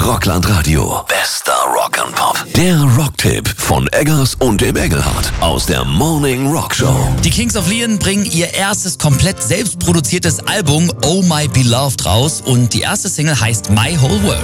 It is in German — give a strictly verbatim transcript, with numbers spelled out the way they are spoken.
Rockland Radio. Bester Rock'n'Pop. Der Rocktipp von Eggers und dem Engelhardt aus der Morning Rock Show. Die Kings of Leon bringen ihr erstes komplett selbst produziertes Album Oh My Beloved raus und die erste Single heißt My Whole World.